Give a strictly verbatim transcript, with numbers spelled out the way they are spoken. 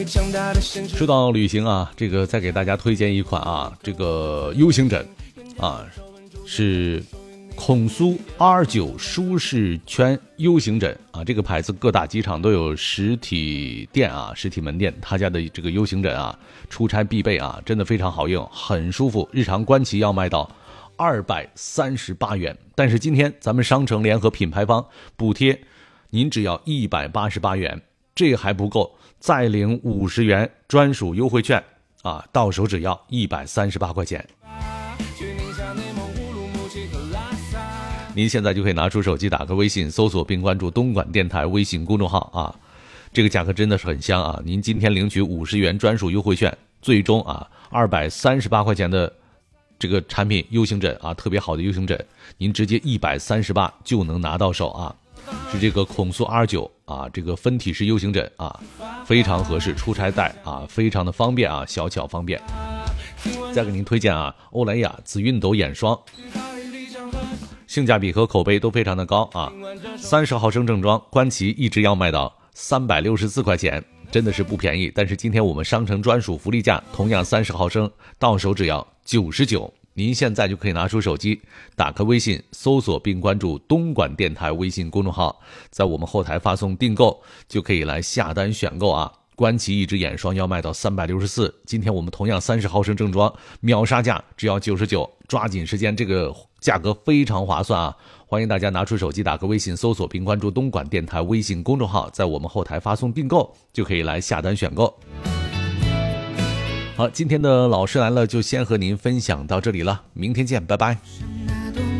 说到旅行啊，这个再给大家推荐一款啊，这个 U 型枕啊，是孔苏 R 九 舒适圈 U 型枕啊，这个牌子各大机场都有实体店啊，实体门店，他家的这个 U 型枕啊，出差必备啊，真的非常好用，很舒服，日常官旗要卖到二百三十八元，但是今天咱们商城联合品牌方补贴您只要一百八十八元，这还不够，再领五十元专属优惠券啊，到手只要一百三十八块钱。您现在就可以拿出手机，打开微信，搜索并关注东莞电台微信公众号啊，这个价格真的是很香啊！您今天领取五十元专属优惠券，最终啊二百三十八块钱的这个产品 U 型枕啊，特别好的 U 型枕，您直接一百三十八就能拿到手啊！是这个孔苏 R 九 啊，这个分体式 U 型枕啊，非常合适，出差带啊，非常的方便啊，小巧方便。再给您推荐啊，欧莱雅紫熨斗眼霜。性价比和口碑都非常的高啊，三十毫升正装，官旗一直要卖到三百六十四块钱，真的是不便宜。但是今天我们商城专属福利价，同样三十毫升，到手只要九十九。您现在就可以拿出手机，打开微信，搜索并关注东莞电台微信公众号，在我们后台发送订购，就可以来下单选购啊。官旗一支眼霜要卖到三百六十四，今天我们同样三十毫升正装，秒杀价只要九十九，抓紧时间，这个价格非常划算啊！欢迎大家拿出手机，打开微信，搜索并关注东莞电台微信公众号，在我们后台发送订购，就可以来下单选购。好，今天的老师来了就先和您分享到这里了，明天见，拜拜。